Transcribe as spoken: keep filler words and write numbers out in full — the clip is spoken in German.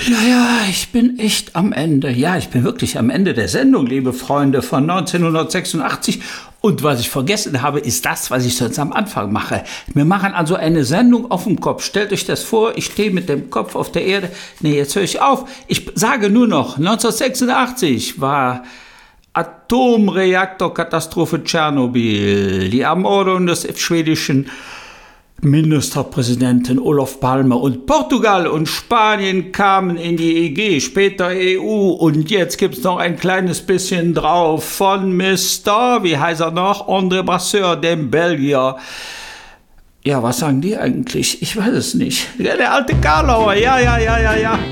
Ja, ja, ich bin echt am Ende. Ja, ich bin wirklich am Ende der Sendung, liebe Freunde, von neunzehnhundertsechsundachtzig. Und was ich vergessen habe, ist das, was ich sonst am Anfang mache. Wir machen also eine Sendung auf dem Kopf. Stellt euch das vor, ich stehe mit dem Kopf auf der Erde. Nee, jetzt höre ich auf. Ich sage nur noch, neunzehnhundertsechsundachtzig war Atomreaktorkatastrophe Tschernobyl, die Ermordung des schwedischen Ministerpräsidenten Olof Palme und Portugal und Spanien kamen in die E G, später E U, und jetzt gibt's noch ein kleines bisschen drauf von Mister, wie heißt er noch, André Brasseur, dem Belgier. Ja, was sagen die eigentlich? Ich weiß es nicht. Der alte Karlauer, ja, ja, ja, ja, ja.